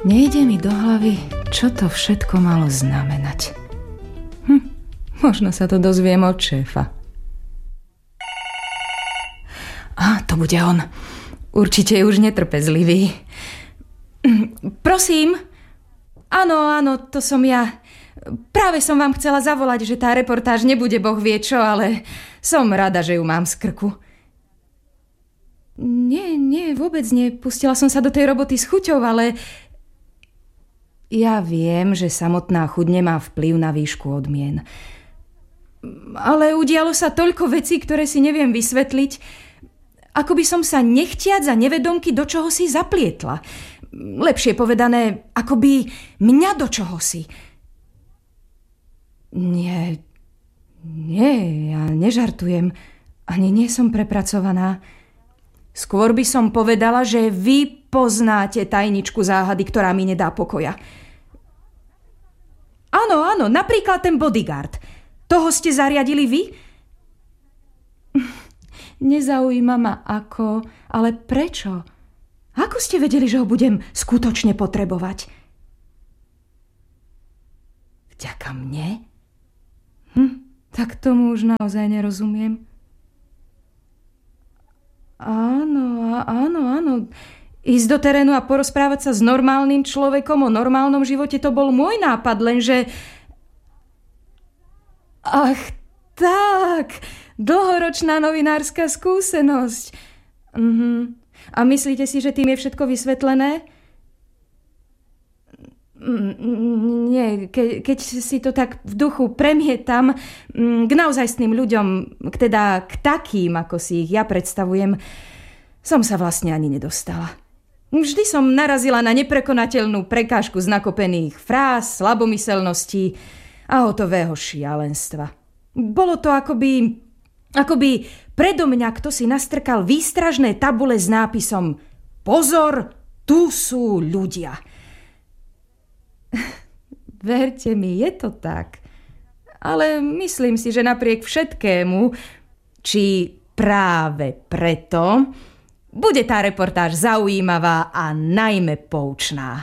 Nejde mi do hlavy, čo to všetko malo znamenať. Možno sa to dozviem od šéfa. To bude on. Určite je už netrpezlivý. Prosím. Áno, to som ja. Práve som vám chcela zavolať, že tá reportáž nebude boh vie čo, ale som rada, že ju mám z krku. Nie, vôbec nie. Pustila som sa do tej roboty s chuťou, ale ja viem, že samotná chuť nemá vplyv na výšku odmien. Ale udialo sa toľko vecí, ktoré si neviem vysvetliť, ako by som sa nechtiac za nevedomky do čoho si zaplietla. Lepšie povedané, ako by mňa do čoho si. Nie, ja nežartujem. Ani nie som prepracovaná. Skôr by som povedala, že vy poznáte tajničku záhady, ktorá mi nedá pokoja. Áno, napríklad ten bodyguard. Toho ste zariadili vy? Nezaujíma ma ako, ale prečo? Ako ste vedeli, že ho budem skutočne potrebovať? Vďaka mne? Tak tomu už naozaj nerozumiem. Áno. Ísť do terénu a porozprávať sa s normálnym človekom o normálnom živote, to bol môj nápad, lenže... Ach, tak, dlhoročná novinárska skúsenosť. A myslíte si, že tým je všetko vysvetlené? Nie, keď si to tak v duchu premietam k naozajstným ľuďom, teda k takým, ako si ich ja predstavujem, som sa vlastne ani nedostala. Vždy som narazila na neprekonateľnú prekážku z nakopených fráz, slabomyselností a hotového šialenstva. Bolo to akoby predo mňa kto si nastrkal výstražné tabule s nápisom Pozor, tu sú ľudia. Verte mi, je to tak. Ale myslím si, že napriek všetkému, či práve preto, bude tá reportáž zaujímavá a najmä poučná.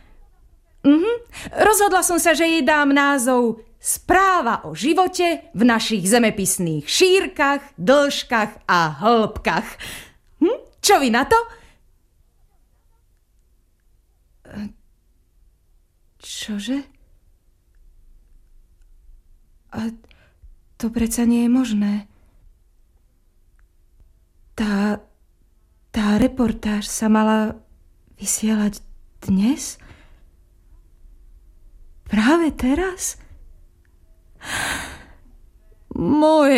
Rozhodla som sa, že jej dám názov Správa o živote v našich zemepisných šírkach, dĺžkach a hĺbkach. Čo vy na to? Čože? A to predsa nie je možné. Tá reportáž sa mala vysielať dnes? Práve teraz? Moje